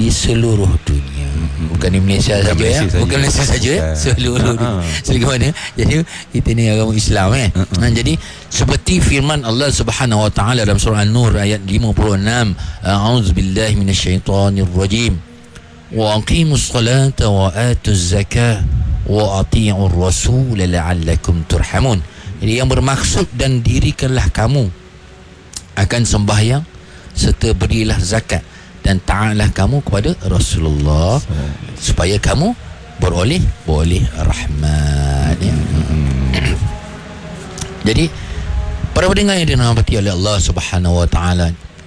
di seluruh dunia. Bukan di Malaysia saja ya. Bukan Malaysia saja ya. Seluruh dunia. Sebagaimana jadi kita ni agama Islam jadi seperti firman Allah Subhanahu wa taala dalam surah An-Nur ayat 56, a'udzubillahi minasyaitonirrajim. Wa aqimus salata wa atuz zakah wa ati'ur rasul la'allakum turhamun. Jadi yang bermaksud, dan dirikanlah kamu akan sembahyang serta berilah zakat dan taatlah kamu kepada Rasulullah supaya kamu beroleh rahmat ya. Jadi para pendengar yang dirahmati oleh Allah Subhanahu wa taala,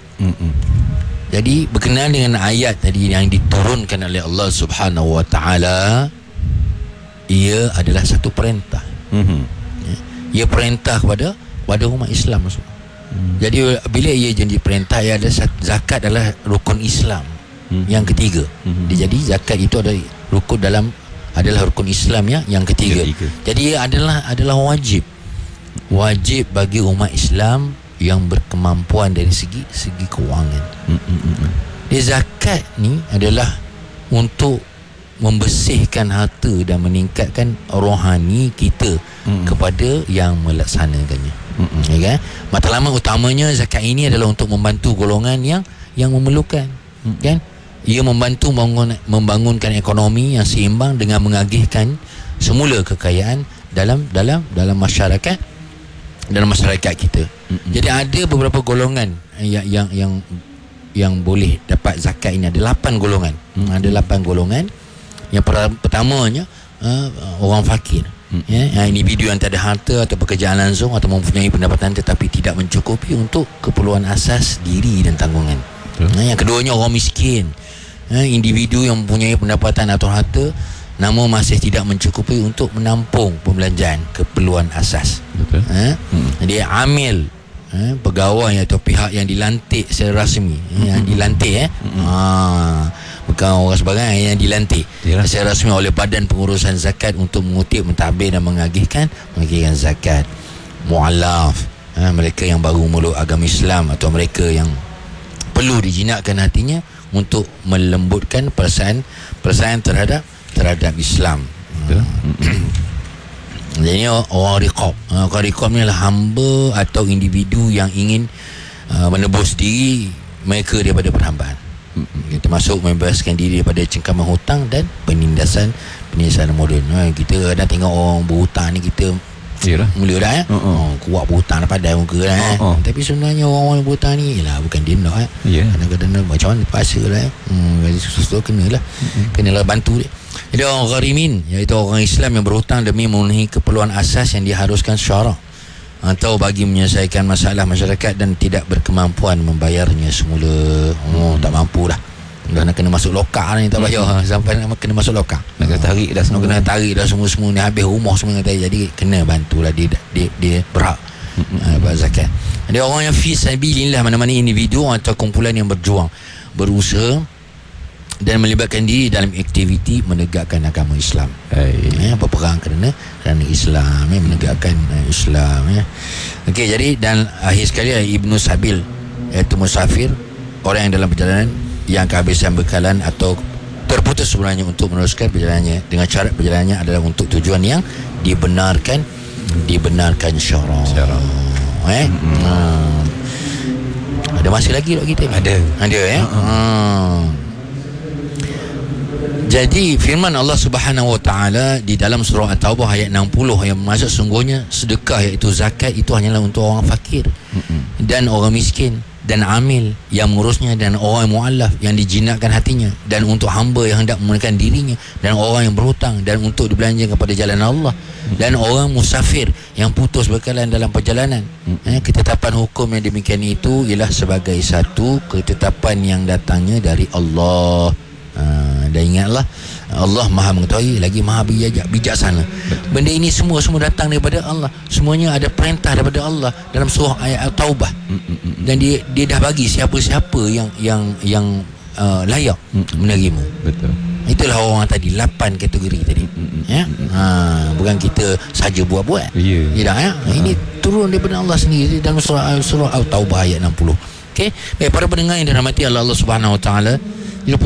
jadi berkenaan dengan ayat tadi yang diturunkan oleh Allah Subhanahu wa taala, ia adalah satu perintah. Ia perintah kepada umat Islam semua. Jadi bila ia jadi perintah, ia ada zakat adalah rukun Islam yang ketiga. Jadi zakat itu adalah rukun Islam yang ketiga. Jadi ia adalah wajib bagi umat Islam yang berkemampuan dari segi kewangan. Di zakat ni adalah untuk membersihkan harta dan meningkatkan rohani kita kepada yang melaksanakannya. Okay? Matlamat utamanya zakat ini adalah untuk membantu golongan yang memerlukan. Kan? Ia membantu membangunkan ekonomi yang seimbang dengan mengagihkan semula kekayaan dalam masyarakat kita. Jadi ada beberapa golongan yang boleh dapat zakat ini. Ada 8 golongan. Ada 8 golongan. Yang pertamanya orang fakir. Individu yang tak ada harta atau pekerjaan langsung atau mempunyai pendapatan tetapi tidak mencukupi untuk keperluan asas diri dan tanggungan. Yang keduanya orang miskin. Individu yang mempunyai pendapatan atau harta namun masih tidak mencukupi untuk menampung pembelanjaan keperluan asas. Dia amil, pegawai atau pihak yang dilantik secara rasmi, yang dilantik bukan orang sebagai yang dilantik secara rasmi oleh Badan Pengurusan Zakat untuk mengutip, mentadbir dan mengagihkan zakat. Mu'allaf, mereka yang baru meluk agama Islam atau mereka yang perlu dijinakkan hatinya untuk melembutkan perasaan terhadap Islam. Jadi orang riqab. Orang riqab ni adalah hamba atau individu yang ingin menebus diri mereka daripada perhambaan, termasuk membebaskan diri daripada cengkaman hutang dan penindasan moden. Kita kadang tengok orang berhutang ni, kita mula dah kuat berhutang dah, pandai muka dah tapi sebenarnya orang berhutang ni bukan dia nak kadang-kadang macam mana terpaksa lah susah kenalah bantu dia. Jadi orang gharimin, iaitu orang Islam yang berhutang demi memenuhi keperluan asas yang diharuskan syarak atau bagi menyelesaikan masalah masyarakat dan tidak berkemampuan membayarnya semula. Tak mampu dah, nak kena masuk lokal ni, tak payah sampai nak kena masuk lokal, nak kena tarik dah semua ni, habis rumah semua tadi. Jadi kena bantulah dia berhak dapat zakat. Ada orang yang fi sabilillah, mana-mana individu atau kumpulan yang berjuang, berusaha dan melibatkan diri dalam aktiviti menegakkan agama Islam. Berperang kerana Islam, menegakkan Islam. Okey, jadi dan akhir sekali Ibnu Sabil, iaitu musafir, orang yang dalam perjalanan yang kehabisan bekalan atau terputus sebenarnya untuk meneruskan perjalanannya dengan syarat perjalanannya adalah untuk tujuan yang dibenarkan syarak. Ada masih lagi tak kita ni? Ada ya. Jadi firman Allah Subhanahu wa taala di dalam surah At-Taubah ayat 60 yang maksud sungguhnya sedekah iaitu zakat itu hanyalah untuk orang fakir dan orang miskin dan amil yang mengurusnya dan orang mu'allaf yang dijinakkan hatinya dan untuk hamba yang hendak memenuhi dirinya dan orang yang berhutang dan untuk dibelanjakan kepada jalan Allah dan orang musafir yang putus bekalan dalam perjalanan. Ketetapan hukum yang demikian itu ialah sebagai satu ketetapan yang datangnya dari Allah. Dan ingatlah, Allah Maha mengetahui lagi Maha bijaksana. Benda ini semua datang daripada Allah. Semuanya ada perintah daripada Allah dalam surah ayat At-Taubah. Dan dia dah bagi siapa-siapa yang layak menerima. Betul. Itulah orang tadi 8 kategori tadi. Bukan kita saja buat-buat. Ini turun daripada Allah sendiri dalam surah At-Taubah ayat 60. Okey. Baik, para pendengar yang dirahmati Allah Subhanahu wa taala,